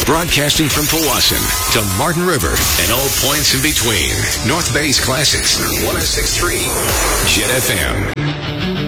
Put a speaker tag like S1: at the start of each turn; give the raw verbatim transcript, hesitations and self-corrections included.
S1: Broadcasting from Powassan to Martin River and all points in between. North Bay's Classics, one oh six point three Jet F M.